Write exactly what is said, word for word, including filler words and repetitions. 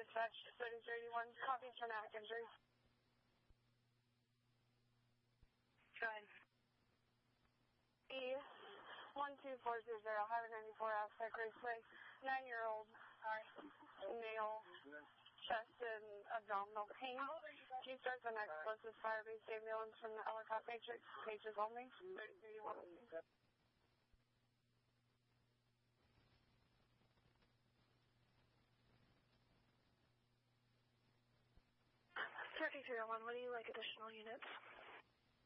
dispatch thirty-three eighty-one, copy traumatic injury. Go ahead. E one two four zero zero, Highway ninety-four, Aztec Raceway, nine-year-old, sorry, male, chest and abdominal pain. She starts the next closest fire-based ambulance from the Ellicott Matrix, pages only, thirty-three eighty-one. thirty-three oh one, what do you like additional units?